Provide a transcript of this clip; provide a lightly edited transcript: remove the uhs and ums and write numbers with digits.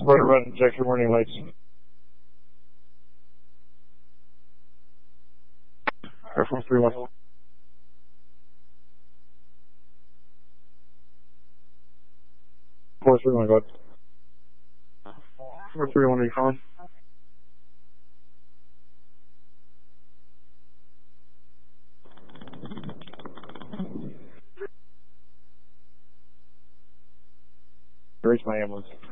Right button, check your warning lights. Air Force 31. 431, go ahead. 431, are you calling? 431, reach my ambulance.